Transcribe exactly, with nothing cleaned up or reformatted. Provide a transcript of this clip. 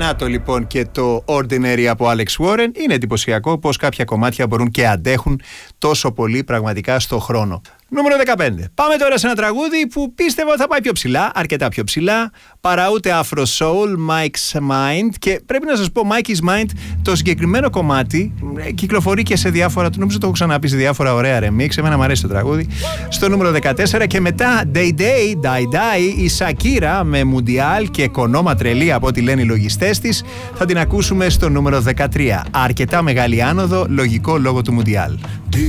Να το λοιπόν και το Ordinary από Alex Warren. Είναι εντυπωσιακό πως κάποια κομμάτια μπορούν και αντέχουν τόσο πολύ πραγματικά στο χρόνο. Νούμερο δεκαπέντε. Πάμε τώρα σε ένα τραγούδι που πίστευα θα πάει πιο ψηλά, αρκετά πιο ψηλά, παρά ούτε Afro Soul, Mike's Mind. Και πρέπει να σας πω, Mike's Mind, το συγκεκριμένο κομμάτι κυκλοφορεί και σε διάφορα, νομίζω το έχω ξαναπεί, σε διάφορα ωραία remix. Εμένα μου αρέσει το τραγούδι. Στο νούμερο δεκατέσσερα και μετά Day Day, Die Die, η Shakira με Mundial και κονόμα τρελή από ό,τι λένε οι λογιστές της, θα την ακούσουμε στο νούμερο δεκατρία. Αρκετά μεγάλη άνοδο, λογικό λόγω του Mundial.